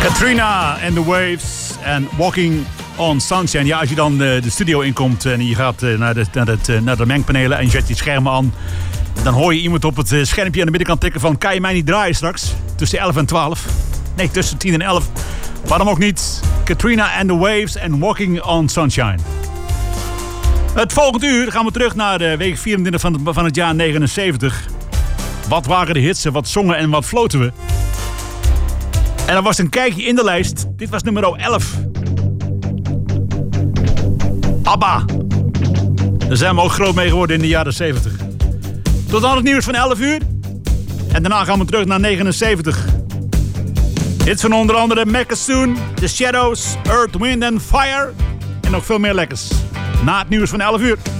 Katrina and the Waves en Walking on Sunshine. Ja, als je dan de studio inkomt en je gaat naar de mengpanelen en je zet je schermen aan, dan hoor je iemand op het schermpje aan de binnenkant tikken van: kan je mij niet draaien straks? Tussen 11 en 12. Nee, tussen 10 en 11. Waarom ook niet? Katrina and the Waves en Walking on Sunshine. Het volgende uur gaan we terug naar de week 24 van het jaar 79. Wat waren de hits, wat zongen en wat floten we? En dan was een kijkje in de lijst. Dit was nummer 11. ABBA. Daar zijn we ook groot mee geworden in de jaren 70. Tot dan het nieuws van 11 uur. En daarna gaan we terug naar 79. Hits van onder andere Mecca-Soon, The Shadows, Earth, Wind and Fire. En nog veel meer lekkers. Na het nieuws van 11 uur.